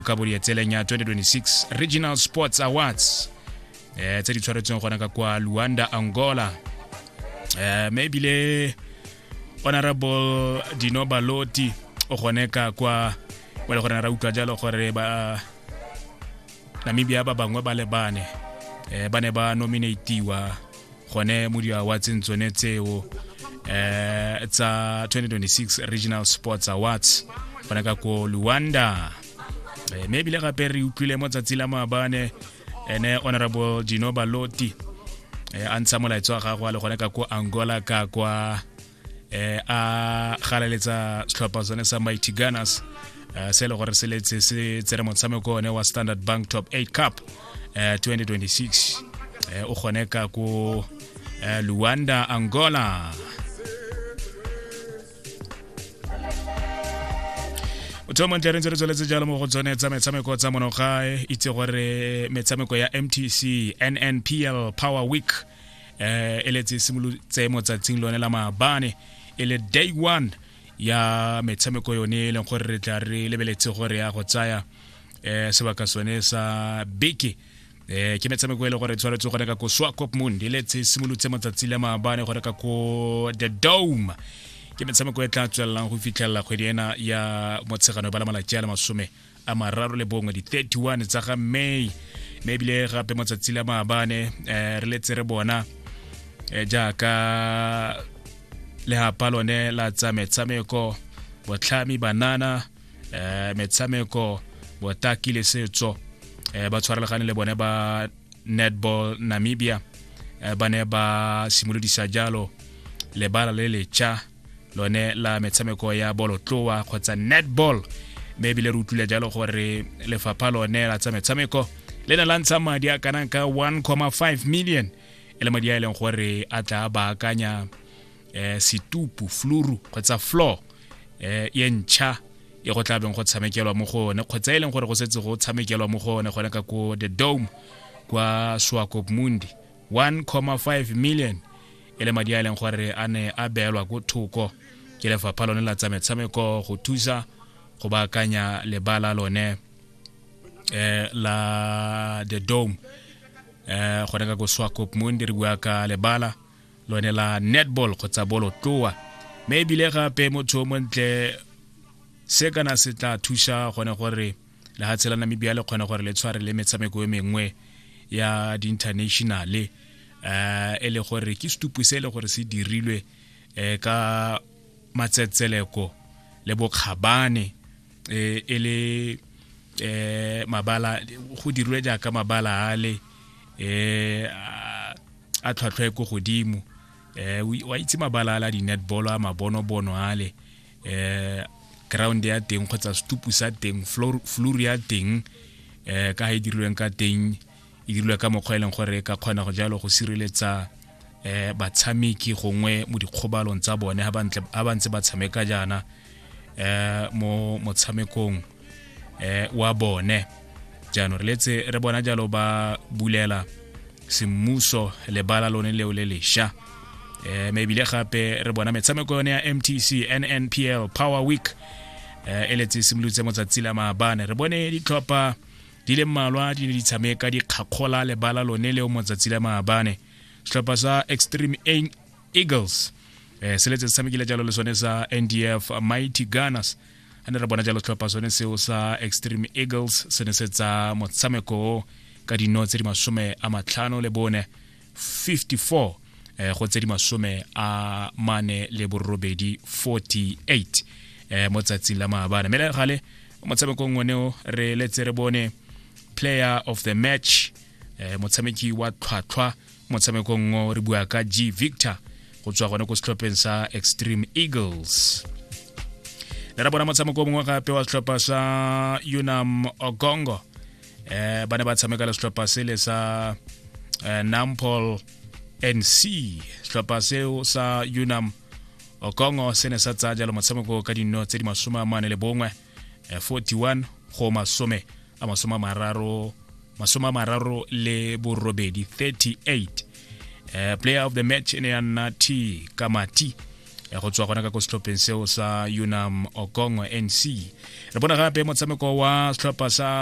ka bodietseleng ya 2026 Regional Sports Awards tse di tshwaretsweng gona ka kwa Luanda, Angola. Maybe le Honorable Dino Baloti o gone ka kwa le gona ra utlwa jalo gore ba Namibia ba bangwe ba le bane ba ne ba nominatiwa gone mo di awards tsone tseo tsa 2026 Regional Sports Awards gona ka ko Luanda. Maybe le gape re utlwile mo tsatsi la maabane ene Honorable Dino Baloti a ntsha molaetso wa gagwe le gone ka ko Angola ka kwa a galaletsa setlhopha sone sa Mighty Gunners se le gore se letse se tsere motshameko one wa Standard Bank Top 8 Cup 2026 o gone ka ko Luanda, Angola. Utoma ntlere re tsweletse jalo mo go tsone tsa metshameko tsa monogae itse gore metshameko ya MTC NNPL Power Week eletse simolotse mo tsatsing lone la maabane ele day 1 ya metshameko yone le gore re tla re lebeletse gore ya go tsaya sebaka sone sa beke ke metshameko ele gore tshwaretse go ka go Swakopmund eletse simolotse mo tsatsing la maabane gore ka go The Dome ke metshameko e tla tswelelang go fitlhela kgwedi ena ya motshegano ba la malatsi a le 31 di 31 tsa ga May. Maybe le gape mo tsatsing la maabane re letse re bona jaaka le hapa lone la tsa metshameko botlhami banana metshameko botaki le setso ba tshwarelagane le bone ba Netball Namibia ba ne ba simolodisa jalo le bala le letšha lone la metshameko ya bolotloa kgotsa netball. Maybe le rutule jalo gore lefapha lone la tsa metshameko le na lantsha madi a kana ka 1.5 million ele madi a leng gore a tla baakanya situpu fluru kgotsa floor ye ntšha e go tla beng go tshamekelwa mo gone kgotsa e leng gore go setse go tshamekelwa mo gone gone ka ko The Dome kwa Swakopmund 1.5 million ele madi a leng gore a ne a beelwa go thoko ke lefapha lone la tsa metshameko go thusa go baakanya lebala lone la The Dome gone ka go Swakopmund re bua ka lebala lone la netball kgotsa bolotloa. Maybe le gape motho mo ntle se kana se tla thusa gone gore le ha tsela Namibia le kgone gore le tshware le metshameko e mengwe ya di international ele gore ke stupu se le gore se dirilwe ka matsetseleko le bokgabane ele mabala go dirilwe jaaka mabala ale a tlhwatlhwa go godimo wa itse mabala ala di netball a mabonobono ale ground ya teng kgotsa stupu sa teng floor ya teng ka ha dirilweng ka teng e dirilwe ka mokgwa eleng gore ka kgona go jalo go sireletsa batshameki gongwe mo dikgobalong tsa bone ha ba ntse ba tshameka jana mo motshamekong wa bone. Jano re letse re bona jalo ba bulela semmuso le bala lone leo le lesha. Maybe le gape re bona metshameko yone ya MTC NNPL Power Week eletse simolotse mo tsatsing la maabane re bone ditlhopha di le mmalwa di ne di tshameka di kgakgola le bala lone leo mo tsatsing la maabane. Setlhopha sa Extreme Eagles se letse tshamekile jalo le sone sa NDF Mighty Gunners ane re bona jalo setlhopha sone seo sa Extreme Eagles se ne se tsa motshameko ka dino tse di 54 go tse di 48 mo tsatsing la maabane. Mme le gale motshameko ngweneo re letse re bone player of the match motshameki wa tlhwatlhwa motshameko ngo re bua ka G Victor go tswa gone go setlhopheng sa Extreme Eagles. Le ra bona motshameko mongwe gape wa setlhopha sa Unam Ogongo ba ne ba tshameka le setlhopha sele sa Nampol NC. Setlhopha seo sa Unam Ogongo se ne sa tsaya jalo motshameko ka dino tse di 41 go 38. Player of the match ne ya nna T Kamati go tswa gona ka go setlhopheng seo sa UNAM Okongo NC. Re bona gape motshameko wa setlhopha sa